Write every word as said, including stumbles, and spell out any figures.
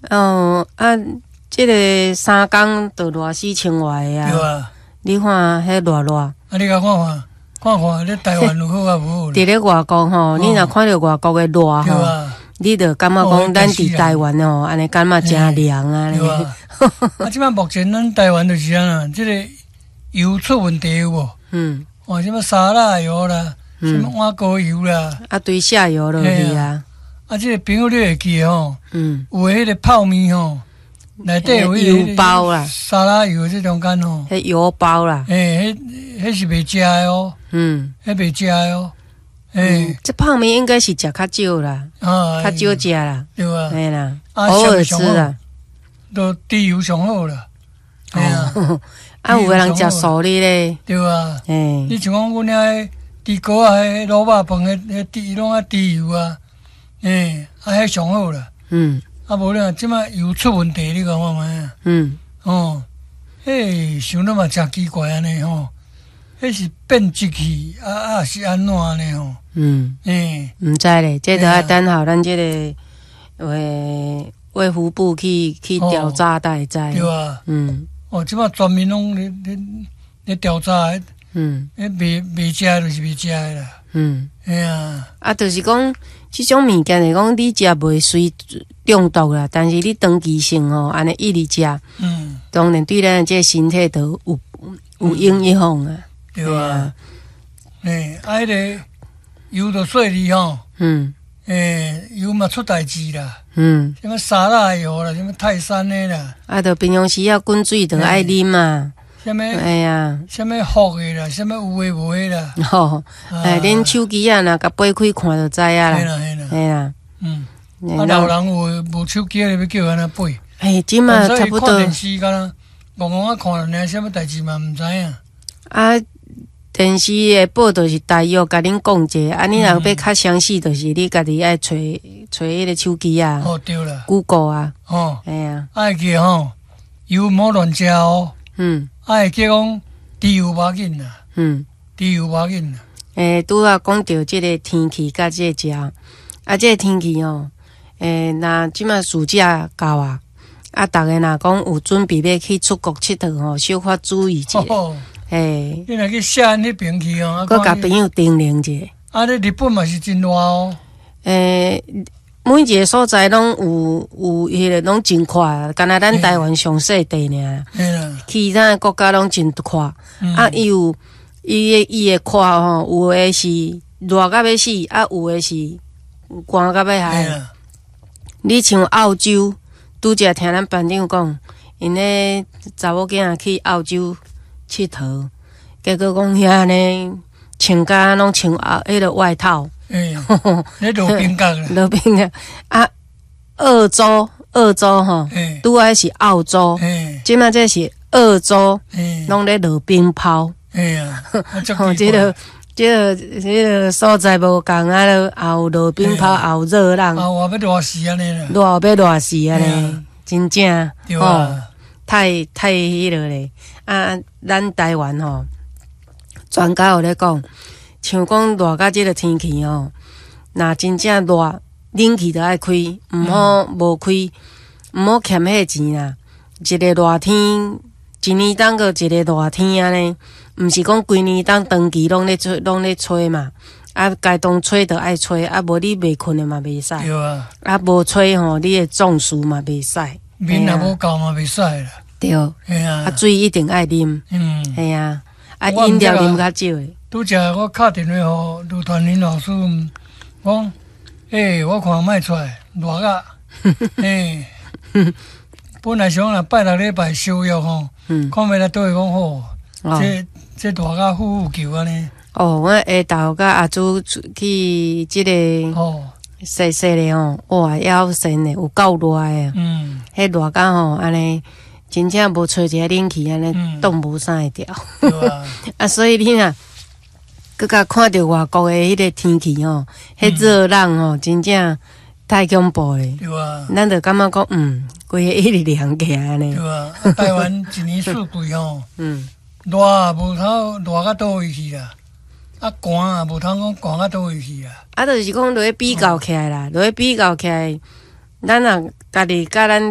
哦啊，即、这个三工就热死清外的啊。 对啊。 你看，迄热热。啊， 你甲看看，看看咧台湾有好啊无好？ 伫咧外国吼，你若看到外国的热吼，你就感觉讲咱伫台湾吼，安尼感觉真凉啊。 对啊。啊，即摆目前咱台湾就是安啊，即个油出问题有无？嗯。哦，什么沙拉油啦，什么碗糕油啦， 啊，堆下油落去啊。 啊，即个朋友你会记吼？嗯。有迄个泡面吼，内底有油包啦， 沙拉油这中间吼。 迄油包啦。 诶，迄迄是袂食的哦。嗯。迄袂食的哦。诶。这泡面应该是食较少啦，啊，较少食啦。 对啊。 嘿啦，偶尔吃啦。 都低油上好啦。哎呀。 啊，有个人食素的咧， 对啊，诶，你像讲阮遐猪骨啊，迄卤肉饭迄迄猪拢啊猪油啊，诶，啊，迄上好啦。嗯，啊，无咧，即摆油出问题，你讲看觅啊。嗯，哦，迄想了嘛真奇怪安尼吼，迄是变质去啊啊是安怎呢吼？嗯， 诶，毋知咧，这都要等候咱这个诶卫福部去去调查才会知。 对啊，嗯。哦，即摆全面拢咧咧咧调查，嗯，迄袂袂食就是袂食的啦，嗯，哎呀， 啊，就是讲即种物件来讲，你食袂随中毒啦，但是你长期性吼，安尼一直食，嗯，当然对咱这身体都有有影响啊， 对啊，诶，啊，迄个油都细哩吼，嗯，诶，油嘛出代志啦。嗯，什么沙拉油啦，什么泰山的啦， 啊，着平常时啊，滚水着爱啉嘛。 什么？ 哎呀， 什么福的啦，什么有诶无诶啦。 吼，哎，恁手机啊，若甲掰开看就知啊啦。 嘿啦嘿啦， 嘿啦。 嗯，啊，老人有无手机咧，要叫安那背。 哎，即嘛差不多。看电视敢若戆戆啊看，尔什么代志嘛毋知影。 啊。电视的报道是大约甲恁讲者，啊，你若要较详细，就是你家己爱找找迄个手机啊。 哦，对啦。 Google 啊。 哦。 哎呀。 爱记吼，油莫乱食哦。嗯。爱记讲，猪油无要紧啦。嗯。猪油无要紧啦。 诶，拄啊讲到即个天气甲即个食，啊，即个天气哦，诶，若即马暑假到啊，啊，逐个若讲有准备要去出国佚佗吼，小可注意一下。 诶，你若去写迄边去哦， 佮甲朋友叮咛者。 啊，咧日本嘛是真热哦。 诶，每一个所在拢有有迄个拢真快，敢若咱台湾上细地尔。 嘿啦。 其他国家拢真快，啊，伊有伊诶伊诶快吼，有诶是热甲要死，啊，有诶是寒甲要害。你像澳洲，拄则听咱班长讲，因咧查某囝去澳洲。佚佗，结果讲遐呢，穿甲拢穿啊，迄个外套。 诶，咧路边角啦。 路边角啊，澳洲，澳洲吼，拄爱是澳洲，即摆这是澳洲，拢咧落冰雹。 哎呀， 吼，即个即个即个所在无共啊，也有落冰雹，也有热浪。 啊，我要热死安尼啦。 热要热死安尼，真正。 对啊。 太太迄落咧，啊，咱台湾吼，专家有咧讲，像讲热甲即个天气吼，若真正热，冷气都爱开，毋好无开，毋好欠迄钱啦。一个热天，一年当个一个热天安尼，毋是讲规年当长期拢咧吹，拢咧吹嘛。啊，该当吹就爱吹，啊，无你袂困的嘛袂使。 对啊。 啊，无吹吼，你会中暑嘛袂使。 面若无够嘛袂使啦。 对，哎啊，啊水一定爱啉，嗯，系啊，啊饮料啉较少诶。 拄则我敲电话互陆团林老师，讲，诶，我看卖出来热啊，诶，本来想若拜六礼拜休息吼，看袂来倒会讲好，这这热啊呼呼叫安尼。 哦，我下昼甲阿祖去即个哦。细细咧吼，哇，腰身咧有够热诶，嗯，迄热甲吼安尼，真正无吹一个冷气安尼，冻无啥会掉。啊, 啊，所以你若佮甲看到外国诶迄个天气吼，迄热浪吼，真正太恐怖咧。对啊，咱就感觉讲，嗯，规个一直凉起来呢。 对啊，台湾一年四季吼，嗯，热啊无透热甲倒位去啦。啊，寒啊，无通讲寒啊，倒位去啊！ 啊，就是讲落去比较起来啦，落去比较起来，咱若家己甲咱